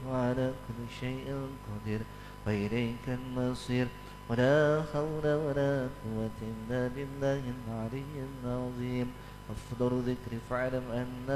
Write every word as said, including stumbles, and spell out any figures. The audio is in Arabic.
على كل شيء قدير وإليك المصير ولا حول ولا قوة إلا بالله العلي العظيم. أفضل ذكر فاعلم أن